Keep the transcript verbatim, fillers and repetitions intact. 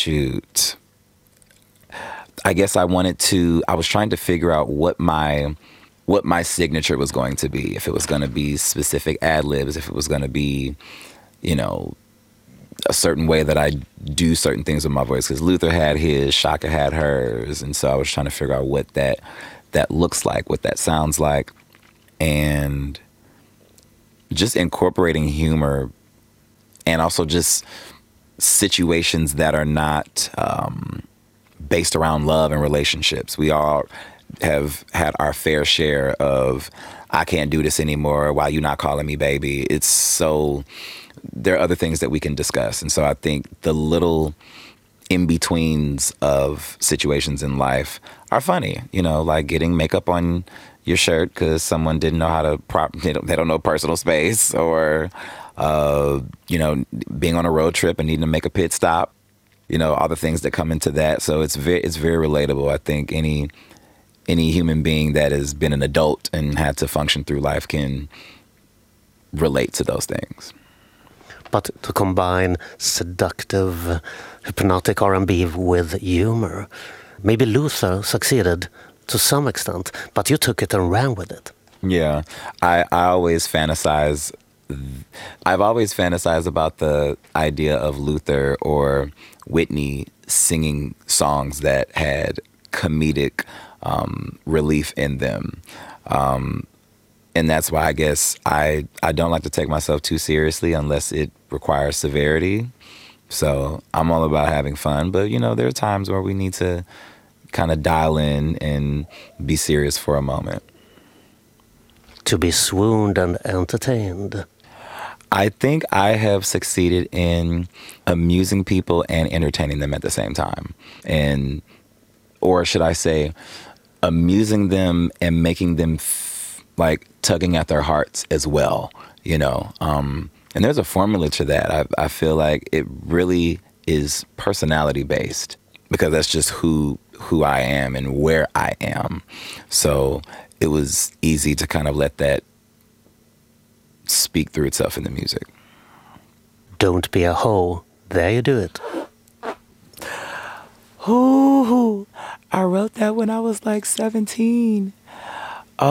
shoot. I guess I wanted to, I was trying to figure out what my, what my signature was going to be. If it was going to be specific ad libs, if it was going to be, you know, a certain way that I do certain things with my voice. Because Luther had his, Shaka had hers. And so I was trying to figure out what that, that looks like, what that sounds like. And just incorporating humor and also just situations that are not um, based around love and relationships. We all have had our fair share of, I can't do this anymore, why you not calling me baby? It's so, there are other things that we can discuss. And so I think the little in-betweens of situations in life are funny, you know, like getting makeup on your shirt because someone didn't know how to prop, they don't, they don't know personal space, or, uh, you know, being on a road trip and needing to make a pit stop, you know, all the things that come into that. So it's very, it's very relatable. I think any, any human being that has been an adult and had to function through life can relate to those things. But to combine seductive, hypnotic R and B with humor, maybe Luther succeeded to some extent, but you took it and ran with it. Yeah, I, I always fantasize, I've always fantasized about the idea of Luther or Whitney singing songs that had comedic um, relief in them. Um, and that's why I guess I, I don't like to take myself too seriously unless it requires severity. So I'm all about having fun, but you know, there are times where we need to kind of dial in and be serious for a moment. To be swooned and entertained. I think I have succeeded in amusing people and entertaining them at the same time. And, or should I say, amusing them and making them f- like tugging at their hearts as well, you know. Um, and there's a formula to that. I, I feel like it really is personality based because that's just who who I am and where I am. So it was easy to kind of let that speak through itself in the music. Don't be a hoe. There you do it. Ooh, I wrote that when I was like seventeen.